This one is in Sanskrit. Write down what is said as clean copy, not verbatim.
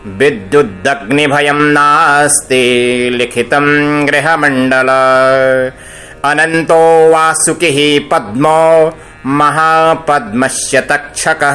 विद्युदग्निभयं नास्ति लिखितं गृहमण्डल अनन्तो वासुकिः पद्मो महापद्मस्य तक्षकः